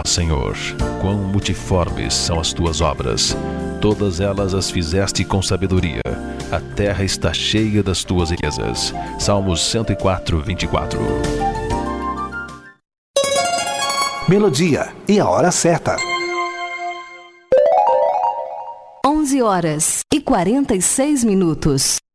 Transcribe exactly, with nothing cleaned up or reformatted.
Senhor, quão multiformes são as tuas obras. Todas elas as fizeste com sabedoria. A terra está cheia das tuas riquezas. Salmos cento e quatro, vinte e quatro. Melodia e a hora certa. onze horas e quarenta e seis minutos.